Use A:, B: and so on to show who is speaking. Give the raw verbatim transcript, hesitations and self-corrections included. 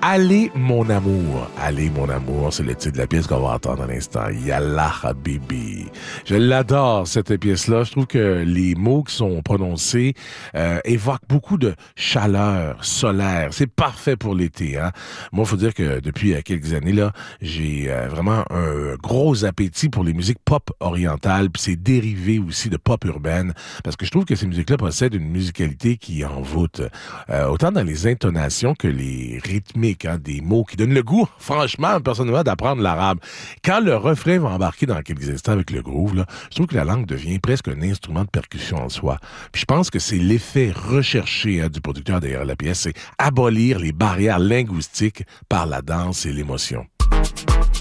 A: Allez, mon amour. Allez, mon amour, c'est le titre de la pièce qu'on va entendre à l'instant. Yallah Habibi. Je l'adore, cette pièce-là. Je trouve que les mots qui sont prononcés euh, évoquent beaucoup de chaleur solaire. C'est parfait pour l'été, hein. Moi, il faut dire que depuis quelques années, là, j'ai euh, vraiment un gros appétit pour les musiques pop orientales, puis c'est dérivé aussi de pop urbaine, parce que je trouve que ces musiques-là possèdent une musicalité qui envoûte, euh, autant dans les intonations que les rythmiques, hein, des mots qui donnent le goût, franchement, personnellement, d'apprendre l'arabe. Quand le refrain va embarquer dans quelques instants avec le groove, là, je trouve que la langue devient presque un instrument de percussion en soi. Puis je pense que c'est l'effet recherché, hein, du producteur derrière la pièce, c'est abolir les barrières linguistiques par la danse et l'émotion.